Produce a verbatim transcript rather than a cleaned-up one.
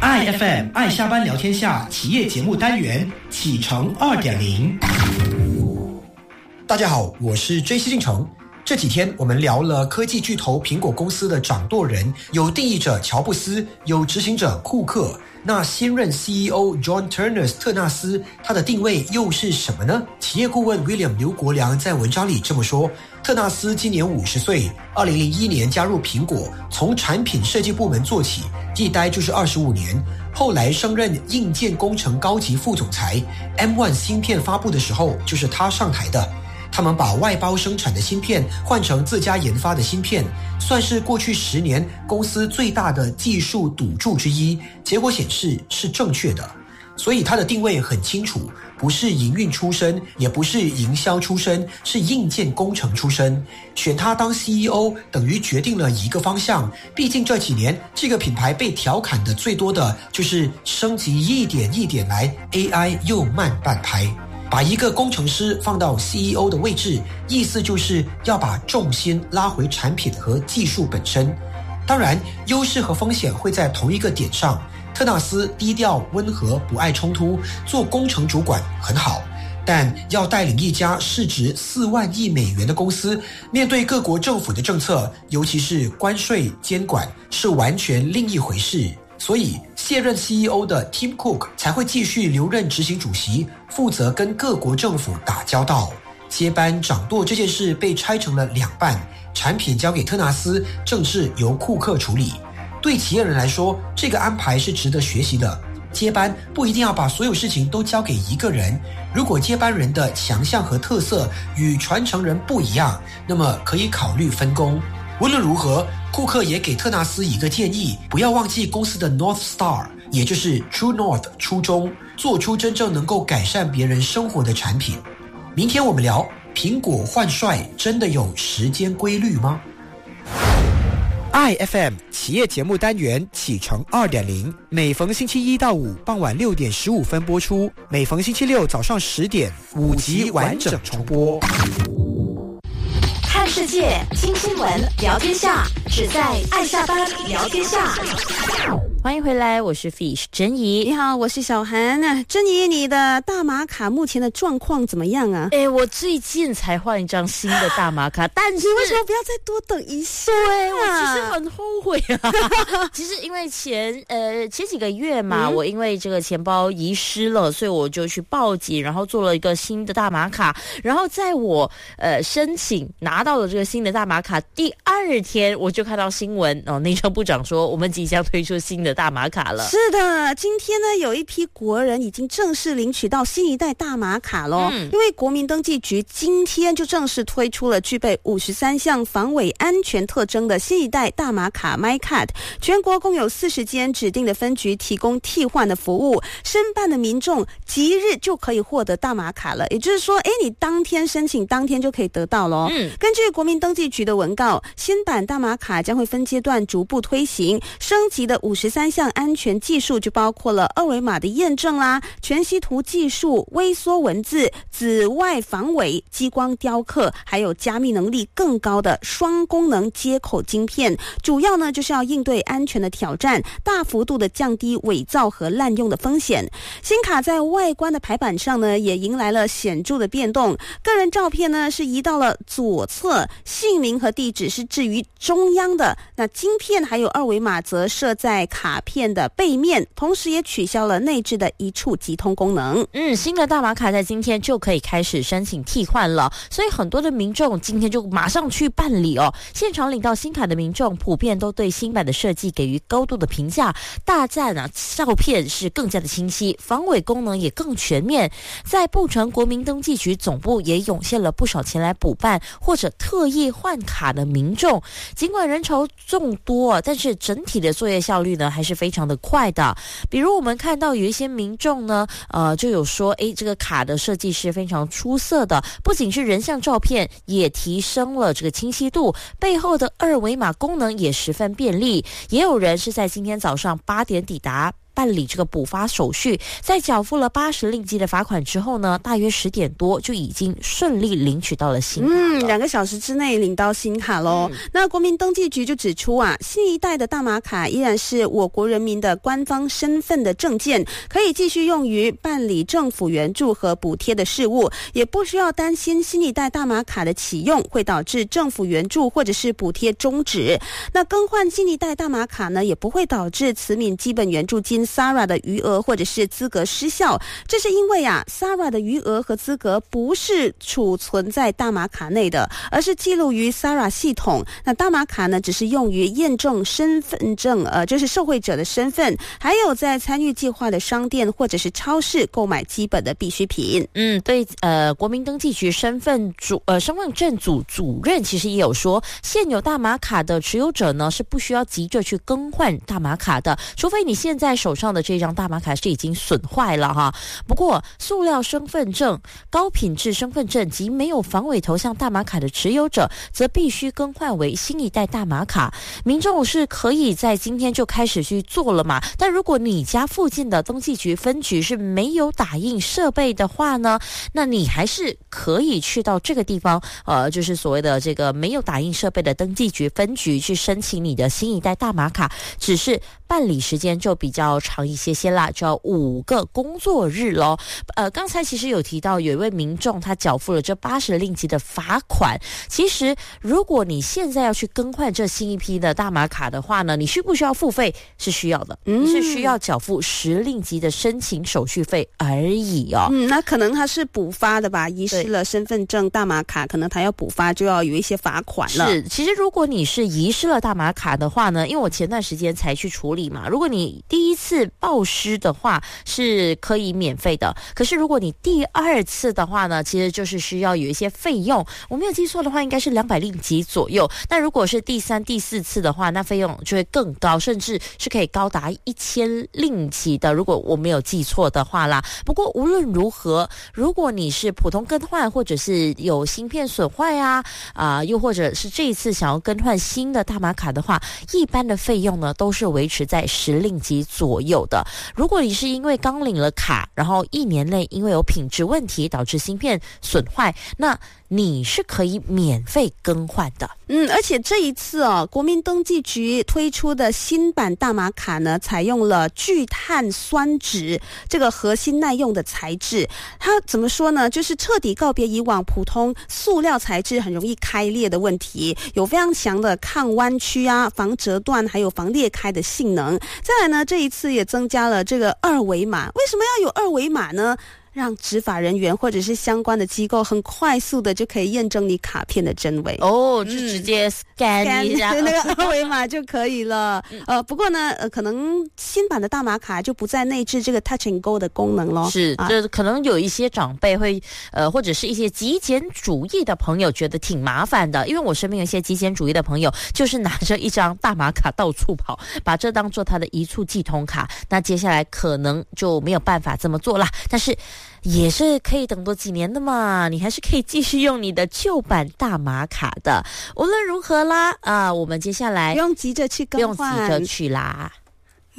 I F M 爱下班聊天下企业节目单元启程 二点零。 大家好，我是 J C 进程。这几天我们聊了科技巨头苹果公司的掌舵人，有定义者乔布斯，有执行者库克。那新任 C E O John Turner 特纳斯，他的定位又是什么呢？企业顾问 William 刘国良在文章里这么说：特纳斯今年五十岁，二零零一年加入苹果，从产品设计部门做起，一待就是二十五年。后来升任硬件工程高级副总裁 ，M 一 芯片发布的时候就是他上台的。他们把外包生产的芯片换成自家研发的芯片，算是过去十年公司最大的技术赌注之一，结果显示是正确的。所以他的定位很清楚，不是营运出身，也不是营销出身，是硬件工程出身。选他当 C E O 等于决定了一个方向，毕竟这几年这个品牌被调侃的最多的就是升级一点一点来， A I 又慢半拍。把一个工程师放到 C E O 的位置，意思就是要把重心拉回产品和技术本身。当然，优势和风险会在同一个点上。特纳斯低调温和，不爱冲突，做工程主管很好，但要带领一家市值四万亿美元的公司，面对各国政府的政策，尤其是关税监管，是完全另一回事。所以卸任 C E O 的 Tim Cook 才会继续留任执行主席，负责跟各国政府打交道。接班掌舵这件事被拆成了两半，产品交给特纳斯，政治由库克处理。对企业人来说，这个安排是值得学习的。接班不一定要把所有事情都交给一个人，如果接班人的强项和特色与传承人不一样，那么可以考虑分工。无论如何，库克也给特纳斯一个建议，不要忘记公司的 North Star， 也就是 True North 初衷，做出真正能够改善别人生活的产品。明天我们聊，苹果换帅真的有时间规律吗？ I F M 企业节目单元启程 二点零， 每逢星期一到五傍晚六点十五分播出，每逢星期六早上十点五集完整重播。 看世界，听新闻，聊天下，只在爱下班聊天下。 欢迎回来，我是 Fish 珍怡。 你好，我是小韩。珍怡，你的大马卡目前的状况怎么样啊？ 哎，我最近才换一张新的大马卡，但是你为什么不要再多等一下？ 对，我其实很后悔啊。其实因为前呃前几个月嘛、嗯，我因为这个钱包遗失了，所以我就去报警，然后做了一个新的大马卡。然后在我呃申请拿到了这个新的大马卡第二天，我就看到新闻哦，内政部长说我们即将推出新的大马卡了。 是的，今天呢有一批国人已经正式领取到新一代大马卡咯、嗯、因为国民登记局今天就正式推出了具备五十三项防伪安全特征的新一代大马卡 MyCard， 全国共有四十间指定的分局提供替换的服务，申办的民众即日就可以获得大马卡了，也就是说诶，你当天申请当天就可以得到咯、嗯、根据国民登记局的文告，新版大马卡将会分阶段逐步推行，升级的五十三项安全技术就包括了二维码的验证啦、全息图技术、微缩文字、紫外防伪、激光雕刻，还有加密能力更高的双功能接口晶片，主要呢就是要应对安全的挑战，大幅度的降低伪造和滥用的风险。新卡在外观的排版上呢也迎来了显著的变动，个人照片呢是移到了左侧，姓名和地址是置于中央的，那晶片还有二维码则设在卡片的背面，同时也取消了内置的一处即通功能。 嗯，新的大马卡在今天就可以开始申请替换了，所以很多的民众今天就马上去办理哦。现场领到新卡的民众普遍都对新版的设计给予高度的评价，大赞啊，照片是更加的清晰，防伪功能也更全面。在布城国民登记局总部也涌现了不少前来补办或者特意换卡的民众，尽管人潮众多，但是整体的作业效率呢还是非常的快的。比如我们看到有一些民众呢呃，就有说诶，这个卡的设计是非常出色的，不仅是人像照片，也提升了这个清晰度，背后的二维码功能也十分便利。也有人是在今天早上八点抵达办理这个补发手续，在缴付了八十令吉的罚款之后呢，大约十点多就已经顺利领取到了新卡了。 嗯，两个小时之内领到新卡咯、嗯、那国民登记局就指出啊，新一代的大马卡依然是我国人民的官方身份的证件，可以继续用于办理政府援助和补贴的事务，也不需要担心新一代大马卡的启用会导致政府援助或者是补贴终止。那更换新一代大马卡呢，也不会导致慈悯基本援助金 S A R A 的余额或者是资格失效，这是因为啊 S A R A 的余额和资格不是储存在大马卡内的，而是记录于 S A R A 系统。那大马卡呢，只是用于验证身份证，呃，就是受惠者的身份，还有在参与计划的商店或者是超市购买基本的必需品。 嗯，对，呃，国民登记局身份主呃身份证组主任其实也有说，现有大马卡的持有者呢是不需要急着去更换大马卡的，除非你现在手上的这张大马卡是已经损坏了哈。不过，塑料身份证、高品质身份证及没有防伪头像大马卡的持有者，则必须更换为新一代大马卡。民众是可以在今天就开始去做了嘛？但如果你家附近的登记局分局是没有打印设备的话呢，那你还是可以去到这个地方，呃，就是所谓的这个没有打印设备的登记局分局去申请你的新一代大马卡，只是办理时间就比较长一些些啦，就要五个工作日咯。呃，刚才其实有提到有一位民众他缴付了这八十令吉的罚款，其实如果你现在要去更换这新一批的大马卡的话呢，你需不需要付费？是需要的，嗯、是需要缴付十令吉的申请手续费而已哦。 嗯，那可能他是补发的吧，遗失了身份证大马卡，可能他要补发就要有一些罚款了。 是，其实如果你是遗失了大马卡的话呢，因为我前段时间才去处理嘛，如果你第一次报失的话是可以免费的，可是如果你第二次的话呢，其实就是需要有一些费用，我没有记错的话应该是两百令吉左右。那如果是第三第四次的话，那费用就会更高，甚至是可以高达一千令吉的，如果我没有记错的话啦。不过无论如何，如果你是普通更换，或者是有芯片损坏啊啊、呃，又或者是这一次想要更换新的大马卡的话，一般的费用呢都是维持在十令吉左右的。如果你是因为刚领了卡，然后一年内因为有品质问题导致芯片损坏，那你是可以免费更换的。 嗯，而且这一次哦，国民登记局推出的新版大马卡呢，采用了聚碳酸酯这个核心耐用的材质。它怎么说呢？就是彻底告别以往普通塑料材质很容易开裂的问题，有非常强的抗弯曲啊、防折断还有防裂开的性能。再来呢，这一次也增加了这个二维码。为什么要有二维码呢？让执法人员或者是相关的机构很快速的就可以验证你卡片的真伪哦，就直接 scan 一下、 嗯、那个二维码就可以了。呃，不过呢，呃，可能新版的大马卡就不再内置这个 Touch and Go 的功能咯。 是， 啊、 就可能有一些长辈会，呃，或者是一些极简主义的朋友觉得挺麻烦的，因为我身边有一些极简主义的朋友，就是拿着一张大马卡到处跑，把这当做他的一处寄通卡。那接下来可能就没有办法这么做啦，但是也是可以等多几年的嘛，你还是可以继续用你的旧版大马卡的。无论如何啦，啊、呃，我们接下来不用急着去更换， 不用急着去啦。